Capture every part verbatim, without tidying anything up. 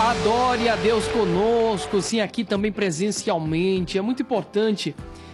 Adore a Deus conosco, sim, aqui também presencialmente. É muito importante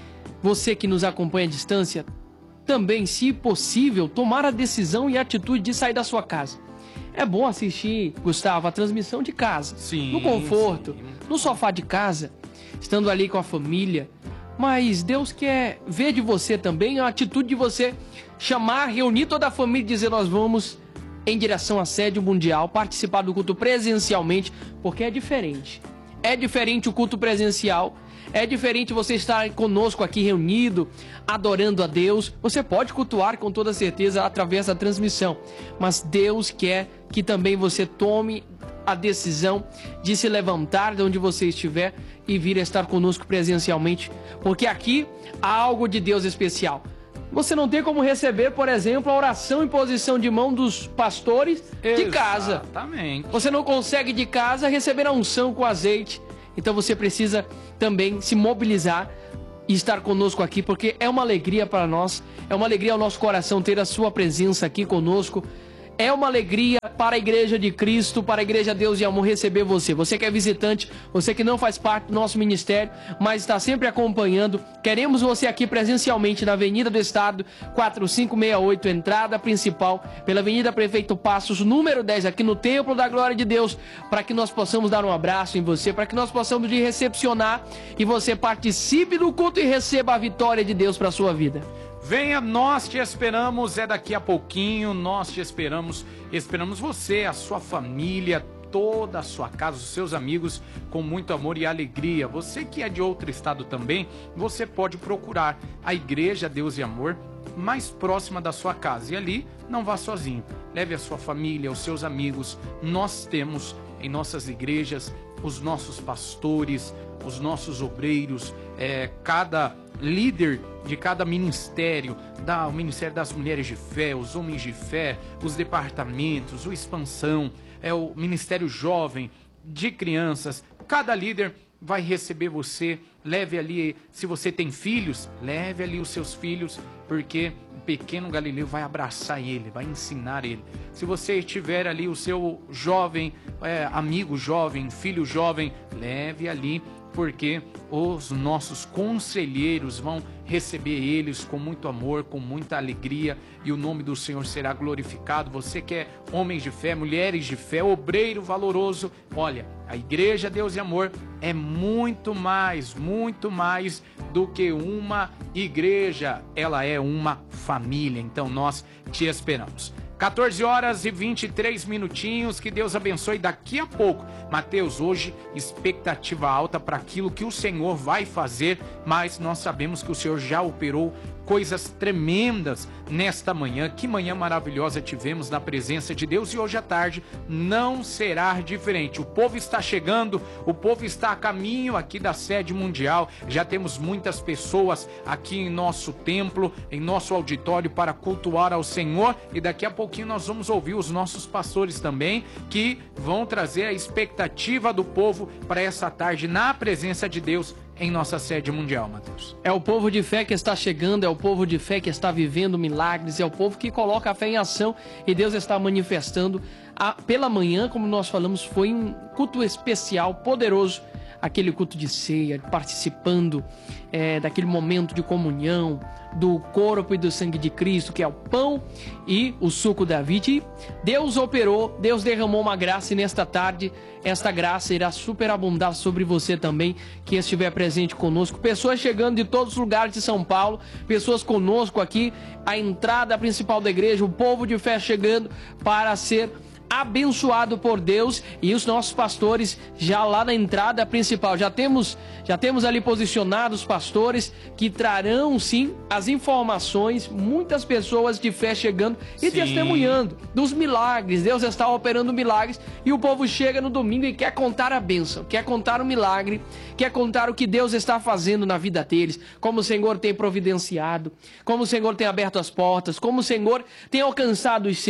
você que nos acompanha à distância também, se possível, tomar a decisão e a atitude de sair da sua casa. É bom assistir, Gustavo, a transmissão de casa, sim, no conforto, sim. no sofá de casa, estando ali com a família. Mas Deus quer ver de você também a atitude de você chamar, reunir toda a família e dizer: nós vamos em direção à sede mundial, participar do culto presencialmente, porque é diferente. É diferente o culto presencial, é diferente você estar conosco aqui reunido, adorando a Deus. Você pode cultuar com toda certeza através da transmissão, mas Deus quer que também você tome a decisão de se levantar de onde você estiver e vir estar conosco presencialmente, porque aqui há algo de Deus especial. Você não tem como receber, por exemplo, a oração em posição de mão dos pastores de casa. Exatamente. Você não consegue de casa receber a unção com azeite. Então você precisa também se mobilizar e estar conosco aqui, porque é uma alegria para nós, é uma alegria ao nosso coração ter a sua presença aqui conosco. É uma alegria para a Igreja de Cristo, para a Igreja Deus e Amor receber você. Você que é visitante, você que não faz parte do nosso ministério, mas está sempre acompanhando. Queremos você aqui presencialmente na Avenida do Estado, quatro cinco seis oito, entrada principal, pela Avenida Prefeito Passos, número dez, aqui no Templo da Glória de Deus, para que nós possamos dar um abraço em você, para que nós possamos te recepcionar e você participe do culto e receba a vitória de Deus para a sua vida. Venha, nós te esperamos, é daqui a pouquinho, nós te esperamos, esperamos você, a sua família, toda a sua casa, os seus amigos, com muito amor e alegria. Você que é de outro estado também, você pode procurar a Igreja Deus e Amor mais próxima da sua casa, e ali não vá sozinho, leve a sua família, os seus amigos. Nós temos em nossas igrejas os nossos pastores, os nossos obreiros, é, cada líder de cada ministério, da, o Ministério das Mulheres de Fé, os Homens de Fé, os departamentos, o Expansão, é o Ministério Jovem, de crianças. Cada líder vai receber você. Leve ali, se você tem filhos, leve ali os seus filhos, porque o pequeno Galileu vai abraçar ele, vai ensinar ele. Se você tiver ali o seu jovem, é, amigo jovem, filho jovem, leve ali, porque os nossos conselheiros vão receber eles com muito amor, com muita alegria, e o nome do Senhor será glorificado. Você que é homens de fé, mulheres de fé, obreiro valoroso, olha, a Igreja Deus e Amor é muito mais, muito mais do que uma igreja, ela é uma família. Então nós te esperamos. quatorze horas e vinte e três minutinhos, que Deus abençoe. Daqui a pouco, Mateus, hoje expectativa alta para aquilo que o Senhor vai fazer, mas nós sabemos que o Senhor já operou coisas tremendas nesta manhã. Que manhã maravilhosa tivemos na presença de Deus, e hoje à tarde não será diferente. O povo está chegando, o povo está a caminho aqui da sede mundial. Já temos muitas pessoas aqui em nosso templo, em nosso auditório, para cultuar ao Senhor, e daqui a pouquinho nós vamos ouvir os nossos pastores também, que vão trazer a expectativa do povo para essa tarde na presença de Deus em nossa sede mundial, Mateus. É o povo de fé que está chegando, é o povo de fé que está vivendo milagres, é o povo que coloca a fé em ação, e Deus está manifestando. A, pela manhã, como nós falamos, foi um culto especial, poderoso, aquele culto de ceia, participando é, daquele momento de comunhão, do corpo e do sangue de Cristo, que é o pão e o suco da vida. E Deus operou, Deus derramou uma graça, e nesta tarde esta graça irá superabundar sobre você também, que estiver presente conosco. Pessoas chegando de todos os lugares de São Paulo, pessoas conosco aqui, a entrada principal da igreja, o povo de fé chegando para ser abençoado por Deus, e os nossos pastores já lá na entrada principal. Já temos, já temos ali posicionados os pastores que trarão sim as informações. Muitas pessoas de fé chegando e sim, testemunhando dos milagres. Deus está operando milagres, e o povo chega no domingo e quer contar a bênção, quer contar o milagre, quer contar o que Deus está fazendo na vida deles, como o Senhor tem providenciado, como o Senhor tem aberto as portas, como o Senhor tem alcançado os seus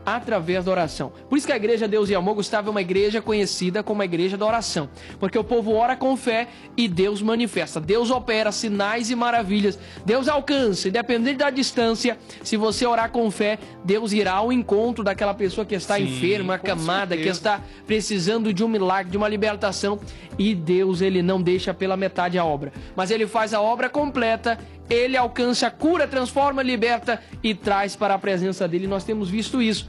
através da oração. Por isso que a igreja Deus e Amor, Gustavo, é uma igreja conhecida como a igreja da oração, porque o povo ora com fé e Deus manifesta, Deus opera sinais e maravilhas, Deus alcança, independente da distância. Se você orar com fé, Deus irá ao encontro daquela pessoa que está Sim, enferma, acamada, que está precisando de um milagre, de uma libertação, e Deus, ele não deixa pela metade a obra, mas ele faz a obra completa. Ele alcança, cura, transforma, liberta e traz para a presença dele. Nós temos visto isso.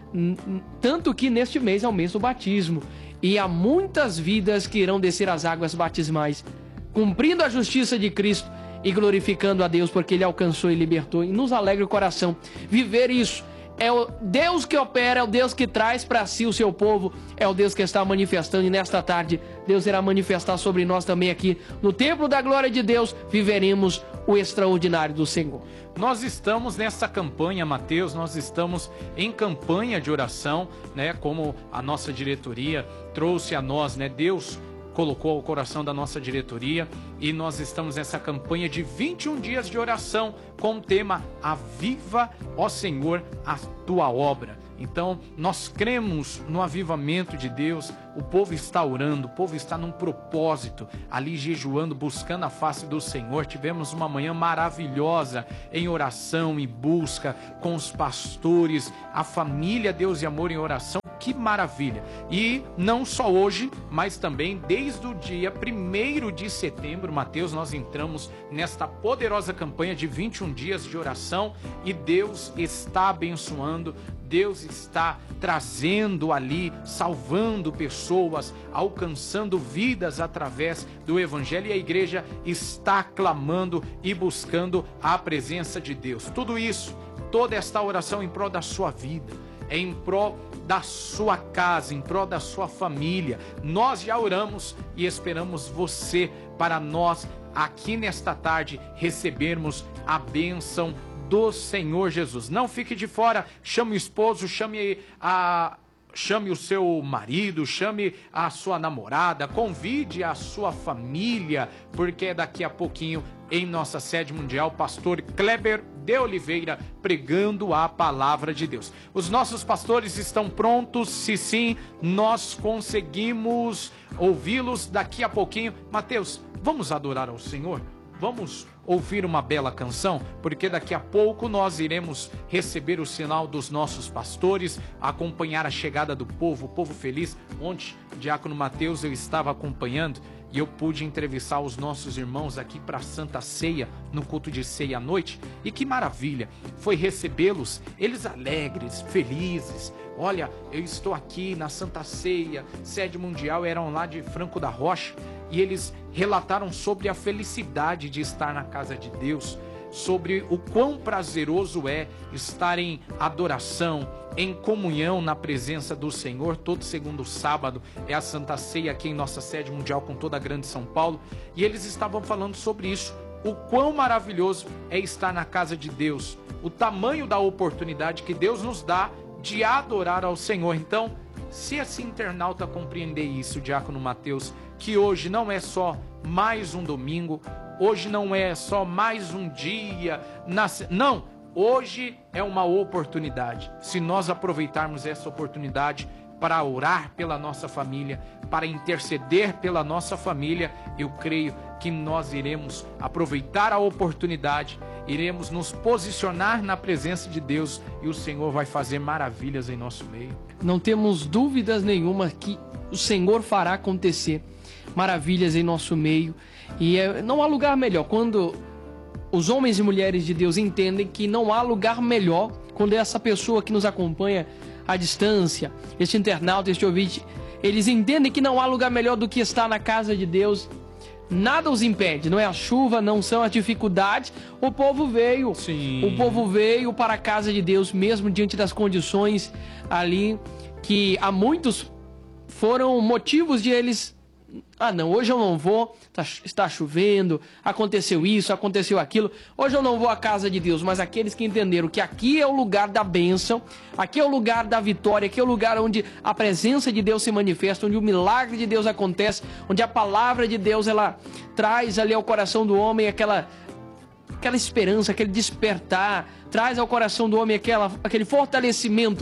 Tanto que neste mês é o mês do batismo. E há muitas vidas que irão descer as águas batismais, cumprindo a justiça de Cristo e glorificando a Deus, porque Ele alcançou e libertou. E nos alegra o coração viver isso. É o Deus que opera, é o Deus que traz para si o seu povo, é o Deus que está manifestando. E nesta tarde, Deus irá manifestar sobre nós também aqui no Templo da Glória de Deus. Viveremos o extraordinário do Senhor. Nós estamos nessa campanha, Mateus, nós estamos em campanha de oração, né? Como a nossa diretoria trouxe a nós, né? Deus colocou ao coração da nossa diretoria, e nós estamos nessa campanha de vinte e um dias de oração com o tema Aviva, ó Senhor, a tua obra. Então, nós cremos no avivamento de Deus. O povo está orando, o povo está num propósito, ali jejuando, buscando a face do Senhor. Tivemos uma manhã maravilhosa em oração e busca com os pastores, a família Deus e Amor em oração. Que maravilha! E não só hoje, mas também desde o dia primeiro de setembro, Mateus, nós entramos nesta poderosa campanha de vinte e um dias de oração, e Deus está abençoando, Deus está trazendo ali, salvando pessoas, alcançando vidas através do Evangelho, e a igreja está clamando e buscando a presença de Deus. Tudo isso, toda esta oração em prol da sua vida, é em prol da sua casa, em prol da sua família. Nós já oramos e esperamos você para nós aqui nesta tarde recebermos a bênção do Senhor Jesus. Não fique de fora, chame o esposo, chame a... chame o seu marido, chame a sua namorada, convide a sua família, porque daqui a pouquinho, em nossa sede mundial, pastor Kleber de Oliveira pregando a palavra de Deus. Os nossos pastores estão prontos? Se sim, nós conseguimos ouvi-los daqui a pouquinho. Mateus, vamos adorar ao Senhor? Vamos ouvir uma bela canção, porque daqui a pouco nós iremos receber o sinal dos nossos pastores, acompanhar a chegada do povo, o povo feliz. Ontem, diácono Mateus, eu estava acompanhando e eu pude entrevistar os nossos irmãos aqui para a Santa Ceia, no culto de ceia à noite, e que maravilha foi recebê-los, eles alegres, felizes. Olha, eu estou aqui na Santa Ceia, sede mundial, eram lá de Franco da Rocha, e eles relataram sobre a felicidade de estar na casa de Deus, sobre o quão prazeroso é estar em adoração, em comunhão na presença do Senhor. Todo segundo sábado é a Santa Ceia aqui em nossa sede mundial com toda a grande São Paulo, e eles estavam falando sobre isso, o quão maravilhoso é estar na casa de Deus, o tamanho da oportunidade que Deus nos dá de adorar ao Senhor. Então, se esse internauta compreender isso, diácono Mateus, que hoje não é só mais um domingo, hoje não é só mais um dia, nas... não, hoje é uma oportunidade. Se nós aproveitarmos essa oportunidade para orar pela nossa família, para interceder pela nossa família, eu creio que nós iremos aproveitar a oportunidade, iremos nos posicionar na presença de Deus, e o Senhor vai fazer maravilhas em nosso meio. Não temos dúvidas nenhuma que o Senhor fará acontecer maravilhas em nosso meio, e é, não há lugar melhor. Quando os homens e mulheres de Deus entendem que não há lugar melhor, quando essa pessoa que nos acompanha à distância, este internauta, este ouvinte, eles entendem que não há lugar melhor do que estar na casa de Deus, nada os impede, não é a chuva, não são as dificuldades. O povo veio, Sim. o povo veio para a casa de Deus, mesmo diante das condições ali, que há muitos foram motivos de eles... Ah, não, hoje eu não vou, tá, está chovendo, aconteceu isso, aconteceu aquilo, hoje eu não vou à casa de Deus. Mas aqueles que entenderam que aqui é o lugar da bênção, aqui é o lugar da vitória, aqui é o lugar onde a presença de Deus se manifesta, onde o milagre de Deus acontece, onde a palavra de Deus, ela traz ali ao coração do homem aquela, aquela esperança, aquele despertar, traz ao coração do homem aquela, aquele fortalecimento.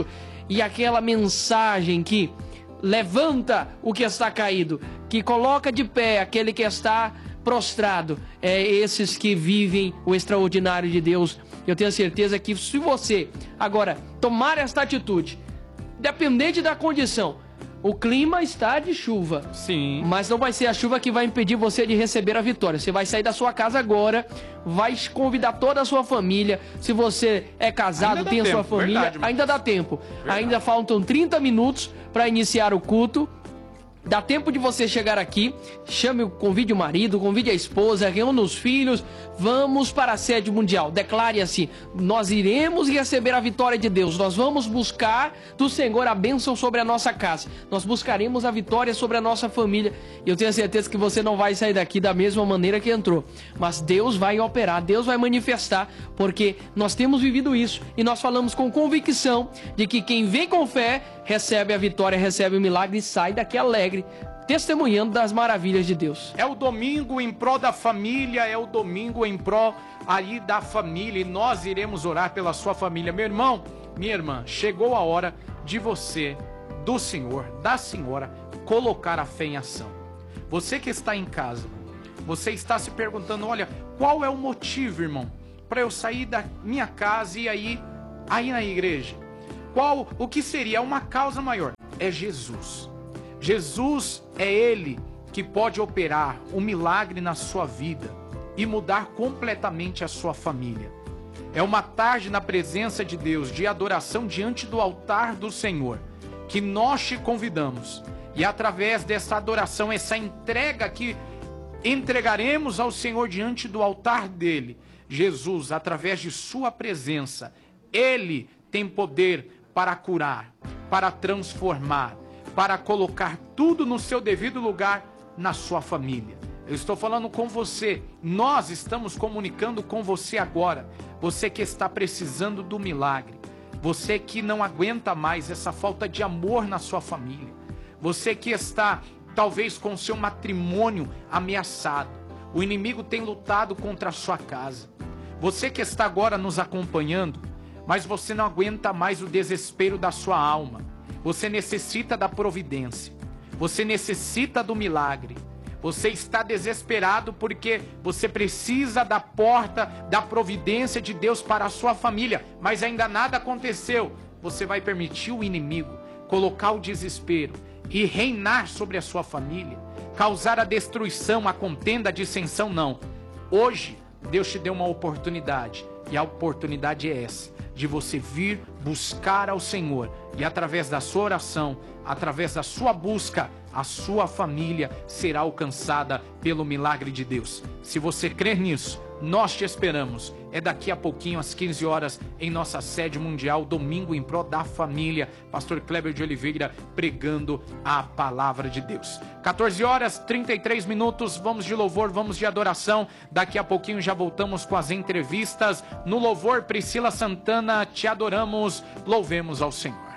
e aquela mensagem que levanta o que está caído, que coloca de pé aquele que está prostrado, é esses que vivem o extraordinário de Deus. Eu tenho certeza que se você agora tomar esta atitude, dependente da condição, o clima está de chuva. Sim. Mas não vai ser a chuva que vai impedir você de receber a vitória. Você vai sair da sua casa agora, vai convidar toda a sua família. Se você é casado, tem a sua família, verdade, ainda dá tempo. Verdade. Ainda faltam trinta minutos para iniciar o culto. Dá tempo de você chegar aqui, chame, convide o marido, convide a esposa, reúna os filhos, vamos para a sede mundial. Declare assim: nós iremos receber a vitória de Deus, nós vamos buscar do Senhor a bênção sobre a nossa casa, nós buscaremos a vitória sobre a nossa família. E eu tenho certeza que você não vai sair daqui da mesma maneira que entrou, mas Deus vai operar, Deus vai manifestar, porque nós temos vivido isso e nós falamos com convicção de que quem vem com fé recebe a vitória, recebe o milagre e sai daqui alegre, testemunhando das maravilhas de Deus. É o domingo em prol da família, é o domingo em prol aí da família, e nós iremos orar pela sua família. Meu irmão, minha irmã, chegou a hora de você, do senhor, da senhora, colocar a fé em ação. Você que está em casa, você está se perguntando, olha, qual é o motivo, irmão, para eu sair da minha casa e aí, aí na igreja? Qual, o que seria uma causa maior? É Jesus. Jesus é Ele que pode operar um milagre na sua vida e mudar completamente a sua família. É uma tarde na presença de Deus, de adoração diante do altar do Senhor, que nós te convidamos. E através dessa adoração, essa entrega que entregaremos ao Senhor diante do altar dele, Jesus, através de sua presença, Ele tem poder para curar, para transformar, para colocar tudo no seu devido lugar na sua família. Eu estou falando com você, nós estamos comunicando com você agora, você que está precisando do milagre, você que não aguenta mais essa falta de amor na sua família, você que está talvez com seu matrimônio ameaçado, o inimigo tem lutado contra a sua casa, você que está agora nos acompanhando, mas você não aguenta mais o desespero da sua alma. Você necessita da providência. Você necessita do milagre. Você está desesperado porque você precisa da porta da providência de Deus para a sua família, mas ainda nada aconteceu. Você vai permitir o inimigo colocar o desespero e reinar sobre a sua família, causar a destruição, a contenda, a dissensão? Não. Hoje, Deus te deu uma oportunidade, e a oportunidade é essa, de você vir buscar ao Senhor, e através da sua oração, através da sua busca, a sua família será alcançada pelo milagre de Deus. Se você crer nisso, nós te esperamos. É daqui a pouquinho, às quinze horas, em nossa sede mundial, domingo em prol da família. Pastor Kleber de Oliveira pregando a palavra de Deus. quatorze horas, trinta e três minutos, vamos de louvor, vamos de adoração. Daqui a pouquinho já voltamos com as entrevistas. No louvor, Priscila Santana, te adoramos, louvemos ao Senhor.